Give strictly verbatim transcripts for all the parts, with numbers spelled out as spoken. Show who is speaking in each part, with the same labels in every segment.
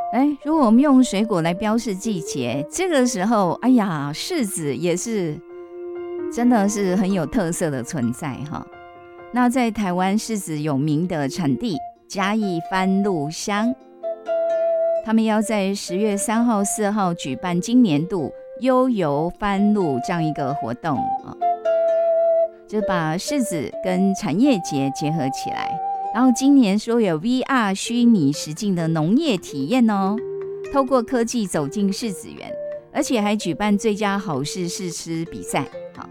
Speaker 1: 哎，如果我们用水果来标示季节，这个时候，哎呀，柿子也是真的是很有特色的存在哈。那在台湾柿子有名的产地嘉义番路乡，他们要在十月三号、四号举办今年度悠游番路这样一个活动啊，就把柿子跟产业节结合起来。然后今年说有 V R 虚拟实境的农业体验哦，透过科技走进柿子园，而且还举办最佳好事试吃比赛。好，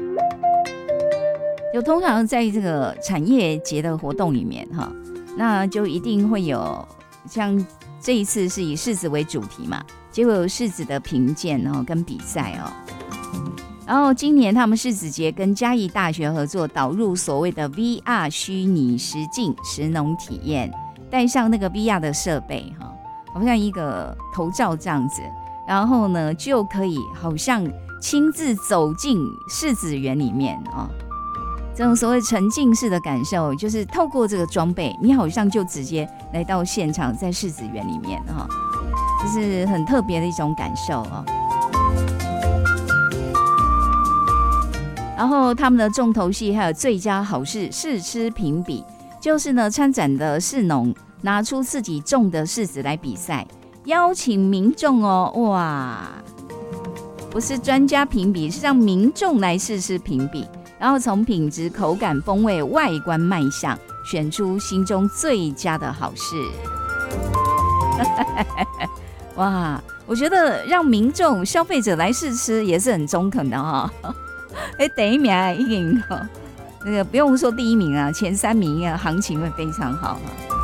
Speaker 1: 就通常在这个产业节的活动里面哈，那就一定会有像这一次是以柿子为主题嘛，结果有柿子的评鉴哦跟比赛哦。然后今年他们柿子节跟嘉义大学合作，导入所谓的 V R 虚拟实境食农体验，带上那个 V R 的设备哈，好像一个头罩这样子，然后呢就可以好像亲自走进柿子园里面啊。这种所谓沉浸式的感受，就是透过这个装备，你好像就直接来到现场，在柿子园里面哈，这是很特别的一种感受哦。然后他们的重头戏还有最佳好事试吃评比，就是呢参展的柿农拿出自己种的柿子来比赛，邀请民众哦，哇，不是专家评比，是让民众来试吃评比，然后从品质、口感、风味、外观卖相选出心中最佳的好事。哇，我觉得让民众消费者来试吃也是很中肯的哈、哦。哎，第一名已经那个不用说第一名啊，前三名啊，行情会非常好哈。